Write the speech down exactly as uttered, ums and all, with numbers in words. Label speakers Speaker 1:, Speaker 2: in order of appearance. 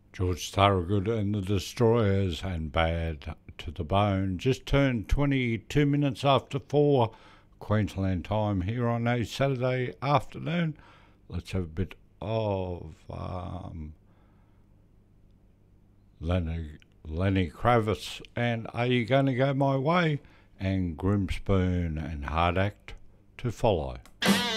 Speaker 1: George Thorogood and the Destroyers and Bad to the Bone just turned twenty-two minutes after four Queensland time here on a Saturday afternoon. Let's have a bit of um, Lenny, Lenny Kravitz and Are You Gonna Go My Way, and Grimspoon and Hard Act to follow.